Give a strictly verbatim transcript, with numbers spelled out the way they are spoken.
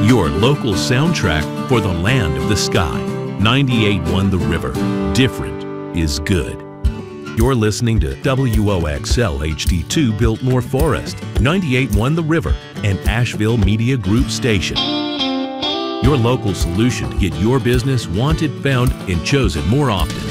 your local soundtrack for the land of the sky. ninety-eight point one The River. Different is good. You're listening to W O X L H D two Biltmore Forest, ninety-eight point one The River, an Asheville Media Group station. Your local solution to get your business wanted, found, and chosen more often.